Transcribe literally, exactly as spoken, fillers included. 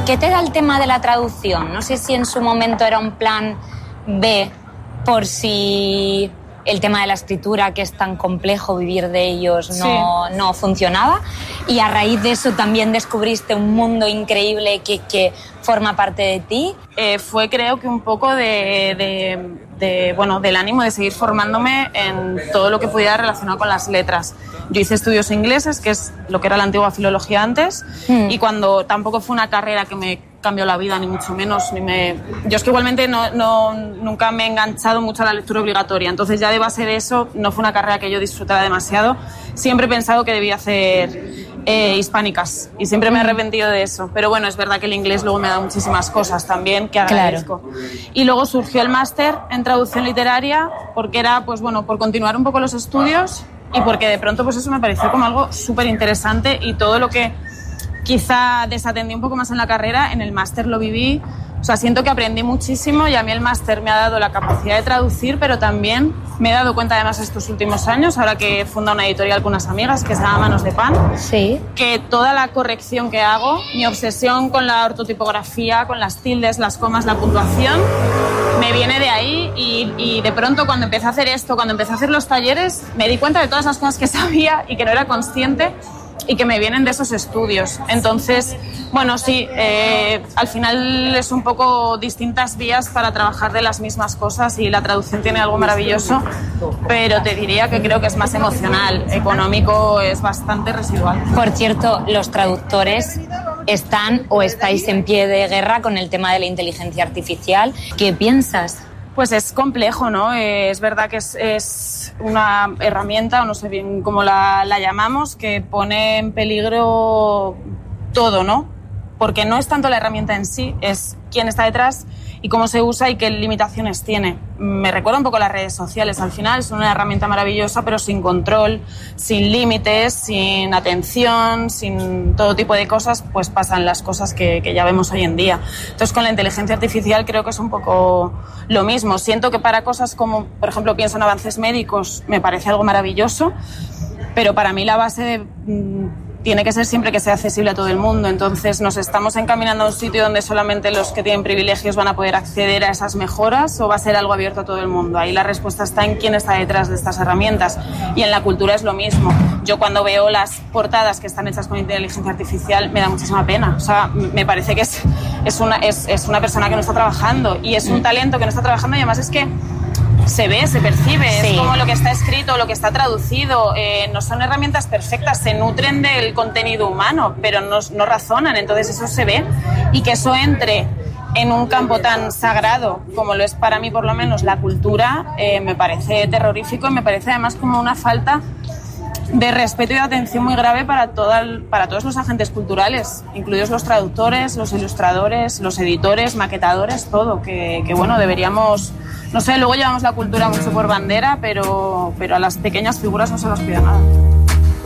¿qué te da el tema de la traducción? No sé si en su momento era un plan B por si el tema de la escritura, que es tan complejo, vivir de ellos, no, sí. no funcionaba. Y a raíz de eso también descubriste un mundo increíble que, que forma parte de ti. Eh, fue creo que un poco de, de, de, bueno, del ánimo de seguir formándome en todo lo que pudiera relacionado con las letras. Yo hice estudios ingleses, que es lo que era la antigua filología antes, mm. y cuando tampoco fue una carrera que me cambió la vida, ni mucho menos. Ni me... Yo es que igualmente no, no, nunca me he enganchado mucho a la lectura obligatoria, entonces ya de base de eso no fue una carrera que yo disfrutara demasiado. Siempre he pensado que debía hacer eh, hispánicas y siempre me he arrepentido de eso, pero bueno, es verdad que el inglés luego me da muchísimas cosas también que agradezco. Claro. Y luego surgió el máster en traducción literaria porque era, pues bueno, por continuar un poco los estudios y porque de pronto pues eso me pareció como algo súper interesante y todo lo que quizá desatendí un poco más en la carrera, en el máster lo viví. O sea, siento que aprendí muchísimo y a mí el máster me ha dado la capacidad de traducir, pero también me he dado cuenta además estos últimos años, ahora que he fundado una editorial con unas amigas que se llama Manos de Pan, sí. que toda la corrección que hago, mi obsesión con la ortotipografía, con las tildes, las comas, la puntuación, me viene de ahí y, y de pronto cuando empecé a hacer esto, cuando empecé a hacer los talleres, me di cuenta de todas las cosas que sabía y que no era consciente y que me vienen de esos estudios. Entonces, bueno, sí, eh, al final es un poco distintas vías para trabajar de las mismas cosas y la traducción tiene algo maravilloso, pero te diría que creo que es más emocional, económico es bastante residual. Por cierto, los traductores están o estáis en pie de guerra con el tema de la inteligencia artificial. ¿Qué piensas? Pues es complejo, ¿no? Eh, es verdad que es, es una herramienta, o no sé bien cómo la, la llamamos, que pone en peligro todo, ¿no? Porque no es tanto la herramienta en sí, es quién está detrás y cómo se usa y qué limitaciones tiene. Me recuerda un poco a las redes sociales. Al final es una herramienta maravillosa, pero sin control, sin límites, sin atención, sin todo tipo de cosas, pues pasan las cosas que, que ya vemos hoy en día. Entonces, con la inteligencia artificial creo que es un poco lo mismo. Siento que para cosas como, por ejemplo, pienso en avances médicos, me parece algo maravilloso, pero para mí la base de... Mmm, tiene que ser siempre que sea accesible a todo el mundo. Entonces nos estamos encaminando a un sitio donde solamente los que tienen privilegios van a poder acceder a esas mejoras, o va a ser algo abierto a todo el mundo. Ahí la respuesta está en quién está detrás de estas herramientas, y en la cultura es lo mismo. Yo cuando veo las portadas que están hechas con inteligencia artificial me da muchísima pena. O sea, me parece que es, es, una, es, es una persona que no está trabajando y es un talento que no está trabajando, y además es que se ve, se percibe, sí. Es como lo que está escrito, lo que está traducido, eh, no son herramientas perfectas, se nutren del contenido humano, pero no, no razonan, entonces eso se ve, y que eso entre en un campo tan sagrado como lo es para mí por lo menos la cultura, eh, me parece terrorífico y me parece además como una falta de respeto y de atención muy grave para, toda, para todos los agentes culturales, incluidos los traductores, los ilustradores, los editores, maquetadores, todo, que, que bueno, deberíamos... No sé, luego llevamos la cultura mucho por bandera, pero, pero a las pequeñas figuras no se nos pide nada.